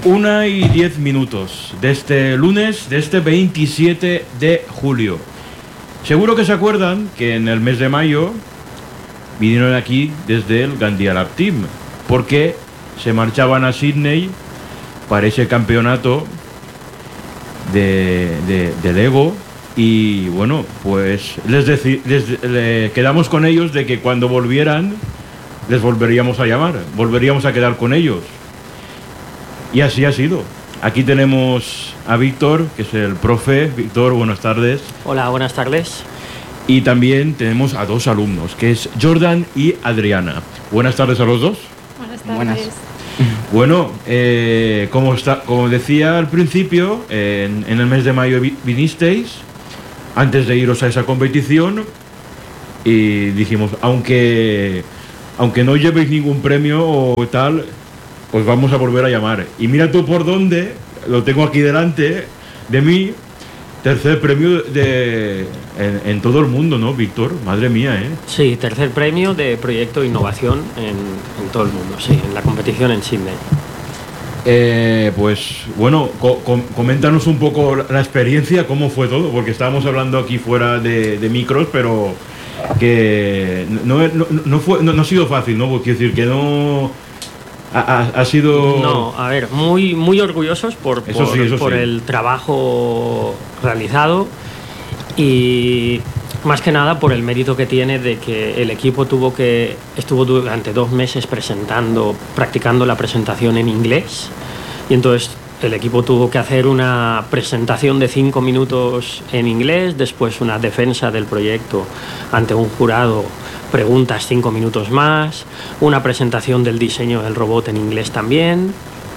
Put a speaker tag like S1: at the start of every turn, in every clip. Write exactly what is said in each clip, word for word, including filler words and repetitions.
S1: Una y diez minutos de este lunes, de este veintisiete de julio. Seguro que se acuerdan que en el mes de mayo vinieron aquí desde el Gandia Lab Team, porque se marchaban a Sydney para ese campeonato de, de, de Lego. Y bueno, pues les, deci- les le quedamos con ellos de que cuando volvieran les volveríamos a llamar, volveríamos a quedar con ellos. Y así ha sido. Aquí tenemos a Víctor, que es el profe. Víctor, buenas tardes.
S2: Hola, buenas tardes.
S1: Y también tenemos a dos alumnos, que es Jordan y Adriana. Buenas tardes a los dos.
S3: Buenas tardes.
S4: Buenas.
S1: Bueno, eh, como, está, como decía al principio, eh, en, en el mes de mayo vi- vinisteis, antes de iros a esa competición, y dijimos, aunque, aunque no llevéis ningún premio o tal, os vamos a volver a llamar. Y mira tú por dónde, lo tengo aquí delante de mí, tercer premio de, en, en todo el mundo, ¿no, Víctor? Madre mía, ¿eh?
S2: Sí, tercer premio de proyecto innovación en, en todo el mundo, sí, en la competición en Sydney.
S1: Eh, pues bueno, co- com- coméntanos un poco la experiencia, cómo fue todo, porque estábamos hablando aquí fuera de, de micros, pero que no, no, no, fue, no, no ha sido fácil, ¿no? Quiero decir que no... Ha, ha- ha sido...
S2: No, a ver, muy, muy orgullosos por,
S1: Eso
S2: por,
S1: sí, eso
S2: por
S1: sí.
S2: el trabajo realizado y más que nada por el mérito que tiene de que el equipo tuvo que estuvo durante dos meses presentando, practicando la presentación en inglés y entonces el equipo tuvo que hacer una presentación de cinco minutos en inglés, después una defensa del proyecto ante un jurado, preguntas cinco minutos más, una presentación del diseño del robot en inglés también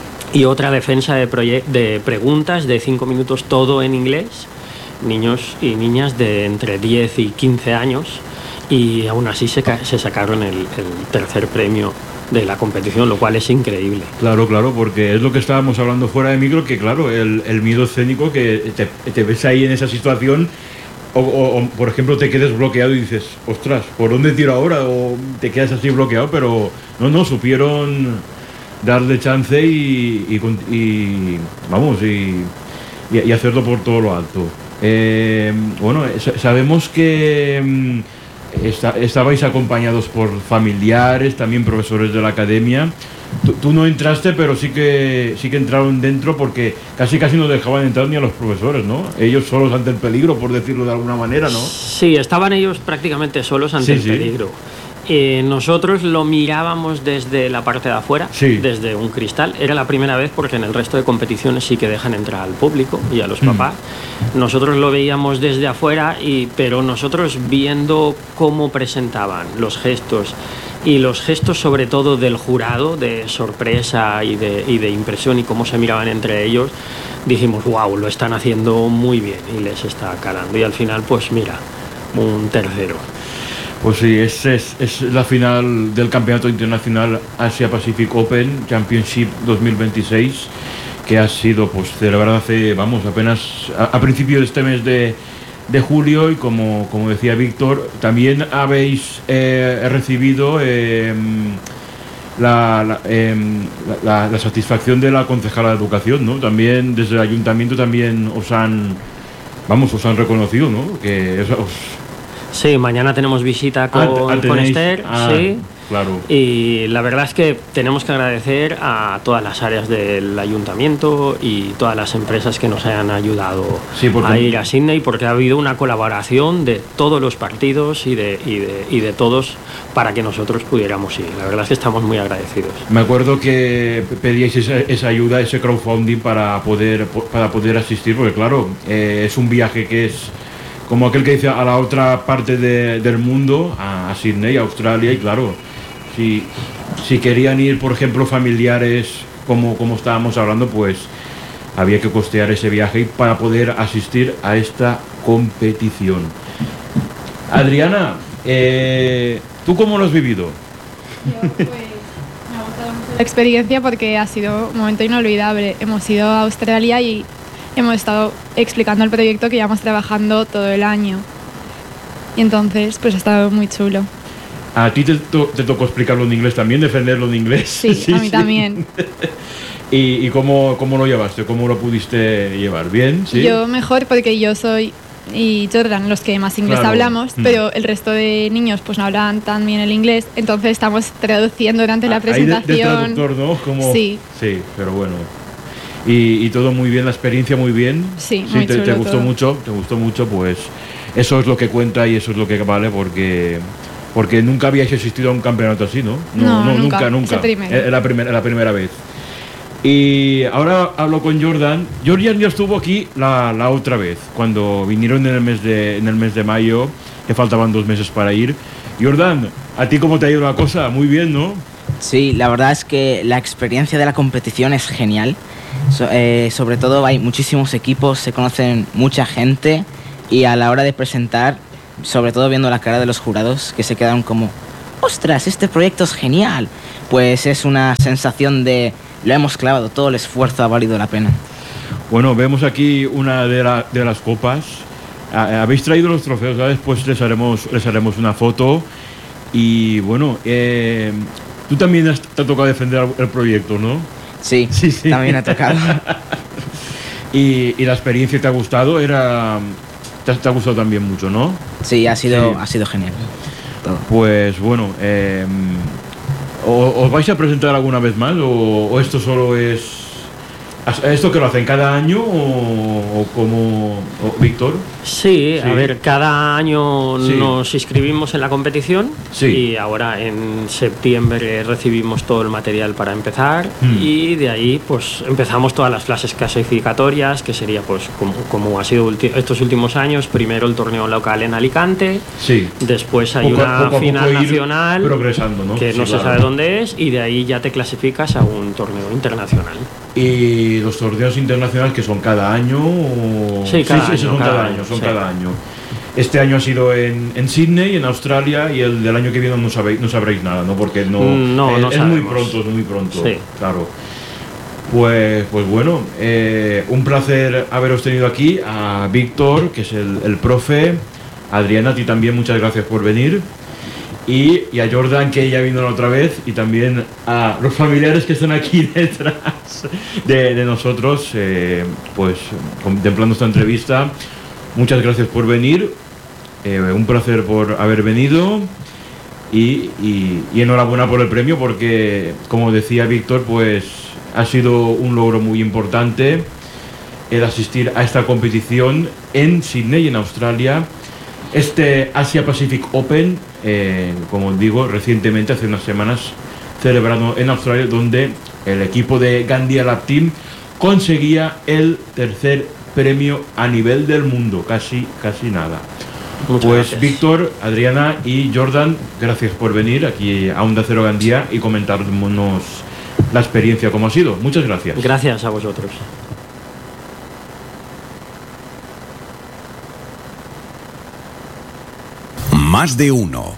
S2: y otra defensa de, proye- de preguntas de cinco minutos todo en inglés, niños y niñas de entre diez y quince años y aún así se, ca- se sacaron el, el tercer premio de la competición, lo cual es increíble.
S1: Claro, claro, porque es lo que estábamos hablando fuera de micro, que claro, el, el miedo escénico, que te, te ves ahí en esa situación, o, o, o, por ejemplo te quedes bloqueado y dices, ostras, ¿por dónde tiro ahora? O te quedas así bloqueado, pero no, no, supieron darle chance y, y, con- y, vamos, y, y, y hacerlo por todo lo alto. Eh, bueno, sa- sabemos que... mm, Está- estabais acompañados por familiares, también profesores de la academia. Tú, tú no entraste, pero sí que sí que entraron dentro porque casi casi no dejaban entrar ni a los profesores, ¿no? Ellos solos ante el peligro, por decirlo de alguna manera, ¿no?
S2: Sí, estaban ellos prácticamente solos ante
S1: Sí,
S2: el
S1: sí.
S2: peligro. Eh, nosotros lo mirábamos desde la parte de afuera,
S1: Sí.
S2: desde un cristal. Era la primera vez porque en el resto de competiciones sí que dejan entrar al público y a los
S1: Mm.
S2: papás. Nosotros lo veíamos desde afuera, y, pero nosotros viendo cómo presentaban los gestos y los gestos sobre todo del jurado, de sorpresa y de, y de impresión y cómo se miraban entre ellos, dijimos, wow, lo están haciendo muy bien y les está calando. Y al final, pues mira, un tercero.
S1: Pues sí, es, es, es la final del Campeonato Internacional Asia Pacific Open Championship dos mil veintiséis, que ha sido pues celebrada hace, vamos, apenas a, a principios de este mes de, de julio, y como, como decía Víctor, también habéis eh, recibido eh, la, la, em, la- la- la satisfacción de la concejala de Educación, ¿no? También desde el ayuntamiento también os han, vamos, os han reconocido, ¿no? Que os, os-
S2: Sí, mañana tenemos visita con,
S1: Ah, ah,
S2: con
S1: tenéis-
S2: Esther,
S1: ah,
S2: sí.
S1: claro.
S2: Y la verdad es que tenemos que agradecer a todas las áreas del ayuntamiento y todas las empresas que nos hayan ayudado
S1: Sí, porque-
S2: a ir a Sydney, porque ha habido una colaboración de todos los partidos y de, y de, y de todos para que nosotros pudiéramos ir. La verdad es que estamos muy agradecidos.
S1: Me acuerdo que pedíais esa, esa ayuda, ese crowdfunding para poder, para poder asistir, porque claro, eh, es un viaje que es como aquel que dice a la otra parte de- del mundo, a, a Sydney, a Australia, y claro, si, si querían ir, por ejemplo, familiares, como, como estábamos hablando, pues había que costear ese viaje para poder asistir a esta competición. Adriana, eh, ¿tú cómo lo has vivido?
S3: Yo, pues, me ha gustado mucho la experiencia porque ha sido un momento inolvidable. Hemos ido a Australia y hemos estado explicando el proyecto que llevamos trabajando todo el año. Y entonces, pues ha estado muy chulo.
S1: ¿A ti te, to- te tocó explicarlo en inglés también, defenderlo en inglés?
S3: Sí, sí, a mí sí. También.
S1: ¿Y, y cómo, cómo lo llevaste? ¿Cómo lo pudiste llevar? ¿Bien? ¿Sí?
S3: Yo mejor porque yo soy y Jordan los que más inglés
S1: claro.
S3: hablamos, mm. pero el resto de niños pues no hablan tan bien el inglés, entonces estamos traduciendo durante ah, la presentación.
S1: Ahí de, de traductor, ¿no? Como,
S3: sí.
S1: Sí, pero bueno. Y, y todo muy bien, la experiencia muy bien.
S3: Sí,
S1: sí
S3: muy
S1: te,
S3: chulo
S1: te gustó
S3: todo.
S1: mucho, te gustó mucho, pues eso es lo que cuenta y eso es lo que vale porque porque nunca habíais asistido a un campeonato así, ¿no?
S3: No, no
S1: nunca,
S3: nunca.
S1: nunca. Es la primera, la primera vez. Y ahora hablo con Jordan. Jordan ya estuvo aquí la, la otra vez, cuando vinieron en el mes de en el mes de mayo, que faltaban dos meses para ir. Jordan, ¿a ti cómo te ha ido la cosa? Muy bien, ¿no?
S4: Sí, la verdad es que la experiencia de la competición es genial. So, eh, sobre todo hay muchísimos equipos, se conocen mucha gente y a la hora de presentar, sobre todo viendo la cara de los jurados que se quedan como ¡ostras, este proyecto es genial! Pues es una sensación de lo hemos clavado, todo el esfuerzo ha valido la pena.
S1: Bueno, vemos aquí una de, la, de las copas. Habéis traído los trofeos, ¿sabes? Después les haremos, les haremos una foto. Y bueno, eh, tú también has, te ha tocado defender el proyecto, ¿no?
S4: Sí, sí, sí. También ha tocado.
S1: y, y la experiencia te ha gustado, era te, te ha gustado también mucho, ¿no?
S4: Sí, ha sido,
S1: sí.
S4: ha sido genial. Todo.
S1: Pues bueno, eh, ¿os vais a presentar alguna vez más o, o esto solo es... ¿Esto que lo hacen cada año o, o como o, Víctor?
S2: Sí, sí, a ver, cada año
S1: sí.
S2: nos inscribimos en la competición
S1: sí.
S2: y ahora en septiembre recibimos todo el material para empezar mm. y de ahí pues empezamos todas las fases clasificatorias, que sería pues como, como ha sido ulti- estos últimos años, primero el torneo local en Alicante,
S1: sí.
S2: después hay
S1: poco,
S2: una
S1: poco
S2: final nacional
S1: progresando, ¿no?
S2: que
S1: sí,
S2: no
S1: claro.
S2: se sabe dónde es y de ahí ya te clasificas a un torneo internacional.
S1: ¿Y los torneos internacionales que son cada año? O...
S2: Sí, cada
S1: sí,
S2: año.
S1: Sí, son cada, cada año, son sí. cada año. Este año ha sido en, en Sydney, en Australia, y el del año que viene no sabéis, no sabréis nada, ¿no? Porque no,
S2: no,
S1: eh,
S2: no
S1: es
S2: sabemos.
S1: muy pronto, es muy pronto.
S2: Sí.
S1: Claro. Pues, pues bueno, eh, un placer haberos tenido aquí, a Víctor, que es el, el profe, a Adriana, a ti también muchas gracias por venir. Y, y a Jordan, que ya vino la otra vez, y también a los familiares que están aquí detrás de, de nosotros, eh, pues contemplando esta entrevista. Muchas gracias por venir, eh, un placer por haber venido y, y, y enhorabuena por el premio, porque como decía Víctor, pues ha sido un logro muy importante el asistir a esta competición en Sydney, en Australia. Este Asia Pacific Open, eh, como digo, recientemente, hace unas semanas, celebrado en Australia, donde el equipo de Gandia Lab Team conseguía el tercer premio a nivel del mundo, casi, casi nada.
S2: Muchas
S1: pues
S2: gracias.
S1: Víctor, Adriana y Jordan, gracias por venir aquí a Onda Cero Gandía y comentarnos la experiencia, cómo ha sido. Muchas gracias.
S2: Gracias a vosotros.
S5: Más de uno.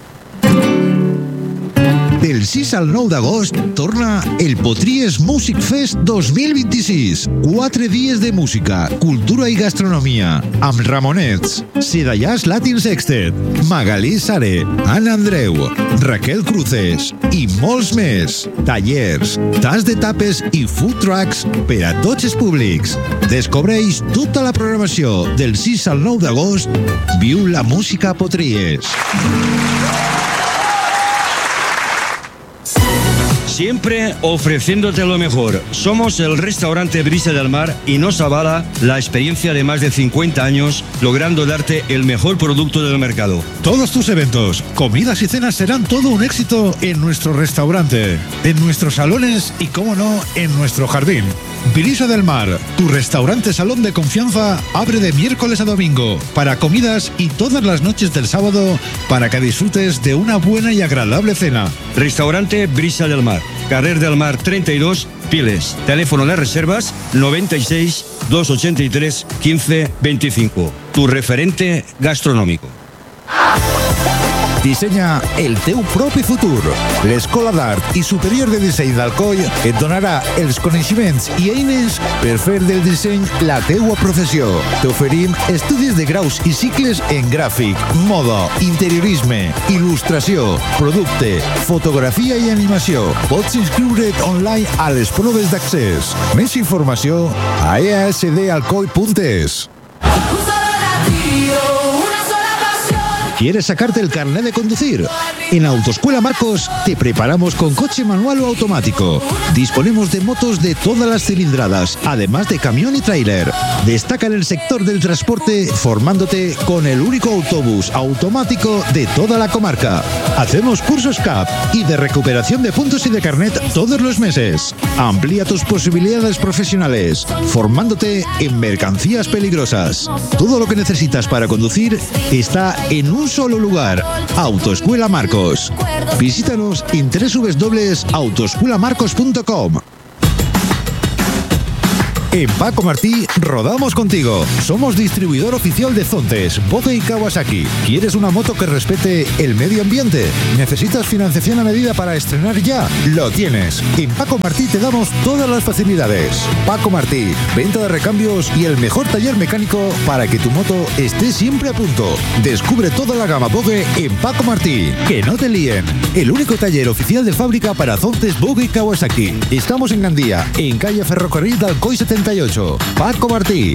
S5: Del sis al nou d'agost torna el Potries Music Fest dos mil vint-i-sis. Quatre dies de música, cultura i gastronomia, amb Ramonets, Sedallàs Latin Sextet, Magalí Sare, Anna Andreu, Raquel Cruces i molts més. Tallers, tas de tapes i food trucks per a tots els públics. Descobreix tota la programació del sis al nou d'agost. Viu la música a Potries.
S6: Siempre ofreciéndote lo mejor. Somos el restaurante Brisa del Mar y nos avala la experiencia de más de cincuenta años, logrando darte el mejor producto del mercado.
S5: Todos tus eventos, comidas y cenas serán todo un éxito en nuestro restaurante, en nuestros salones y, cómo no, en nuestro jardín. Brisa del Mar, tu restaurante salón de confianza, abre de miércoles a domingo para comidas y todas las noches del sábado para que disfrutes de una buena y agradable cena.
S6: Restaurante Brisa del Mar, Carrer del Mar treinta y dos, Piles. Teléfono de reservas noventa y seis, doscientos ochenta y tres, quince veinticinco. Tu referente gastronómico.
S5: Dissenya el teu propi futur. L'Escola d'Art i Superior de Disseny d'Alcoi et donarà els coneixements i eines per fer del disseny la teua professió. T'oferim estudis de graus i cicles en gràfic, moda, interiorisme, il·lustració, producte, fotografia i animació. Pots inscriure't online a les proves d'accés. Més informació a e a esse de alcoi punt es. ¿Quieres sacarte el carnet de conducir? En Autoescuela Marcos te preparamos con coche manual o automático. Disponemos de motos de todas las cilindradas, además de camión y tráiler. Destaca en el sector del transporte formándote con el único autobús automático de toda la comarca. Hacemos cursos C A P y de recuperación de puntos y de carnet todos los meses. Amplía tus posibilidades profesionales, formándote en mercancías peligrosas. Todo lo que necesitas para conducir está en un solo lugar. Autoescuela Marcos. Visítanos en doble u doble u doble u punto autoescuela marcos punto com. En Paco Martí rodamos contigo. Somos distribuidor oficial de Zontes, Boge y Kawasaki. ¿Quieres una moto que respete el medio ambiente? ¿Necesitas financiación a medida para estrenar ya? Lo tienes. En Paco Martí te damos todas las facilidades. Paco Martí, venta de recambios y el mejor taller mecánico para que tu moto esté siempre a punto. Descubre toda la gama Boge en Paco Martí. Que no te líen. El único taller oficial de fábrica para Zontes, Boge y Kawasaki. Estamos en Gandía, en calle Ferrocarril de Alcoy setenta y ocho. Paco Martí.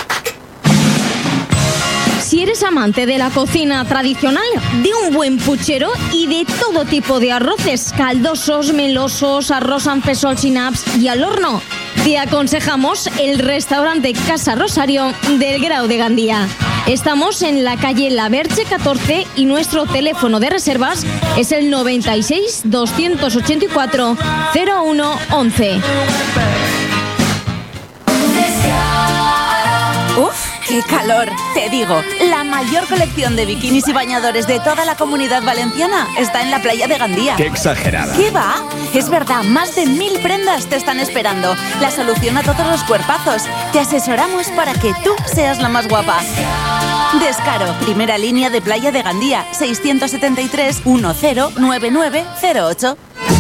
S7: Si eres amante de la cocina tradicional, de un buen puchero y de todo tipo de arroces, caldosos, melosos, arroz amb fesols y naps y al horno, te aconsejamos el restaurante Casa Rosario del Grau de Gandía. Estamos en la calle La Verge catorce y nuestro teléfono de reservas es el noventa y seis, doscientos ochenta y cuatro, cero uno once.
S8: ¡Uf! ¡Qué calor! Te digo, la mayor colección de bikinis y bañadores de toda la Comunidad Valenciana está en la playa de Gandía.
S9: ¡Qué exagerada!
S8: ¿Qué va? Es verdad, más de mil prendas te están esperando. La solución a todos los cuerpazos. Te asesoramos para que tú seas la más guapa. Descaro, primera línea de playa de Gandía, seiscientos setenta y tres, diez, noventa y nueve cero ocho.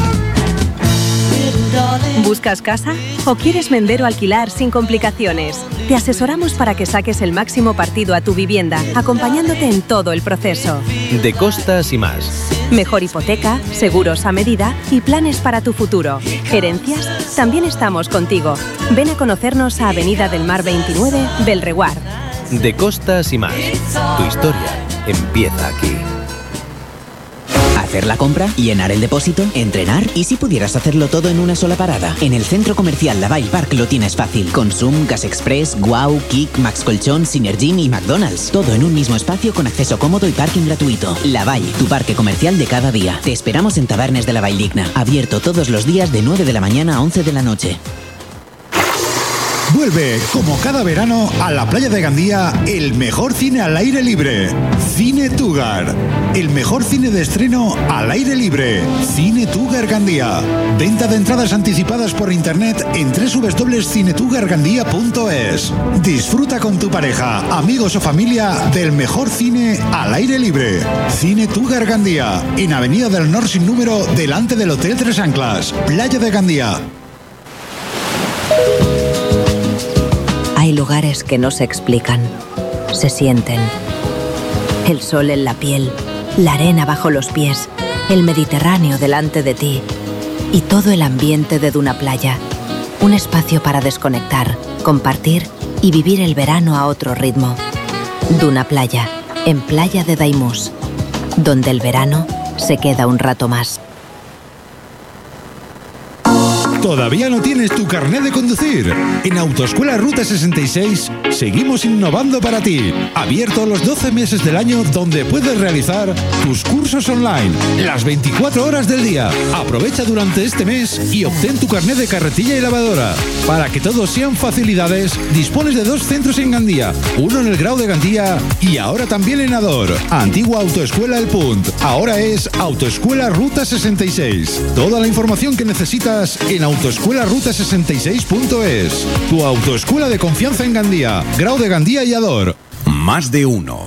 S10: ¿Buscas casa? ¿O quieres vender o alquilar sin complicaciones? Te asesoramos para que saques el máximo partido a tu vivienda, acompañándote en todo el proceso.
S9: De Costas y más.
S10: Mejor hipoteca, seguros a medida y planes para tu futuro. ¿Herencias? También estamos contigo. Ven a conocernos a Avenida del Mar veintinueve, Belreguard.
S9: De Costas y más. Tu historia empieza aquí.
S11: Hacer la compra, llenar el depósito, entrenar y si pudieras hacerlo todo en una sola parada. En el centro comercial Lavalle Park lo tienes fácil. Consum, Gas Express, Guau, Kik, Max Colchón, Synergym y McDonald's. Todo en un mismo espacio con acceso cómodo y parking gratuito. Lavalle, tu parque comercial de cada día. Te esperamos en Tabernes de la Valldigna. Abierto todos los días de nueve de la mañana a once de la noche.
S5: Vuelve, como cada verano, a la playa de Gandía, el mejor cine al aire libre. Cine Tugar. El mejor cine de estreno al aire libre. Cine Tugar Gandía. Venta de entradas anticipadas por internet en doble u doble u doble u punto cine tugar gandía punto es. Disfruta con tu pareja, amigos o familia del mejor cine al aire libre. Cine Tugar Gandía. En Avenida del Nord sin número, delante del Hotel Tres Anclas. Playa de Gandía.
S10: Hay lugares que no se explican, se sienten. El sol en la piel, la arena bajo los pies, el Mediterráneo delante de ti y todo el ambiente de Duna Playa. Un espacio para desconectar, compartir y vivir el verano a otro ritmo. Duna Playa, en Playa de Daimús, donde el verano se queda un rato más.
S5: ¿Todavía no tienes tu carnet de conducir? En Autoescuela Ruta sesenta y seis seguimos innovando para ti. Abierto los doce meses del año donde puedes realizar tus cursos online las veinticuatro horas del día. Aprovecha durante este mes y obtén tu carnet de carretilla y lavadora. Para que todos sean facilidades, dispones de dos centros en Gandía, uno en el Grau de Gandía y ahora también en Ador. Antigua Autoescuela El Punt, ahora es Autoescuela Ruta sesenta y seis. Toda la información que necesitas en autoescuela ruta sesenta y seis punto es. Tu autoescuela de confianza en Gandía, Grau de Gandía y Ador.
S12: Más de uno.